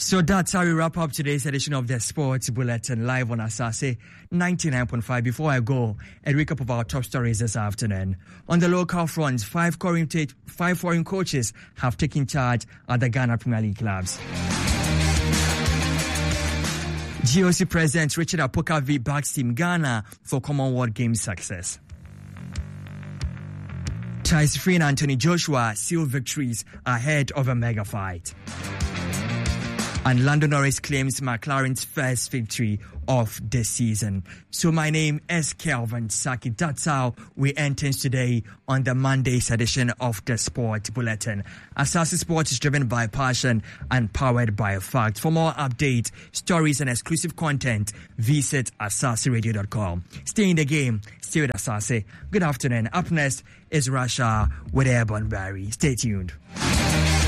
So that's how we wrap up today's edition of the Sports Bulletin live on Asase 99.5. Before I go, a recap of our top stories this afternoon. On the local front, five foreign coaches have taken charge at the Ghana Premier League clubs. GOC President Richard Apoka backs Team Ghana for Commonwealth Games success. Tyson Fury and Anthony Joshua seal victories ahead of a mega fight. And Lando Norris claims McLaren's first victory of the season. So my name is Kelvin Saki. That's how we end things today on the Monday's edition of the Sport Bulletin. Asase Sports is driven by passion and powered by fact. For more updates, stories, and exclusive content, visit asaseradio.com. Stay in the game. Stay with Asase. Good afternoon. Up next is Russia with Airborne Barry. Stay tuned.